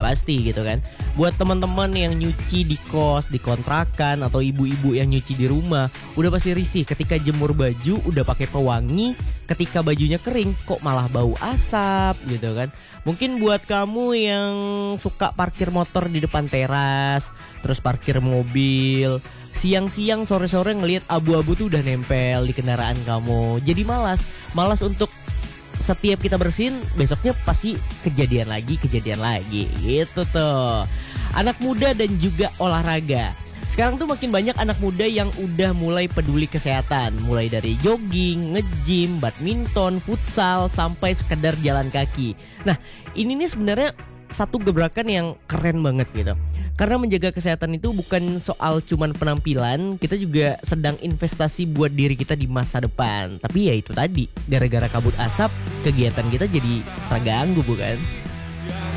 pasti gitu kan. Buat teman-teman yang nyuci di kos, di kontrakan, atau ibu-ibu yang nyuci di rumah, udah pasti risih ketika jemur baju udah pakai pewangi, ketika bajunya kering kok malah bau asap gitu kan. Mungkin buat kamu yang suka parkir motor di depan teras, terus parkir mobil, siang-siang sore-sore ngelihat abu-abu tuh udah nempel di kendaraan kamu. Jadi malas untuk setiap kita bersihin, besoknya pasti kejadian lagi gitu tuh. Anak muda dan juga olahraga. Sekarang tuh makin banyak anak muda yang udah mulai peduli kesehatan, mulai dari jogging, nge-gym, badminton, futsal, sampai sekedar jalan kaki. Nah, ini nih sebenarnya satu gebrakan yang keren banget gitu. Karena menjaga kesehatan itu bukan soal cuman penampilan, kita juga sedang investasi buat diri kita di masa depan. Tapi ya itu tadi, gara-gara kabut asap, kegiatan kita jadi terganggu bukan?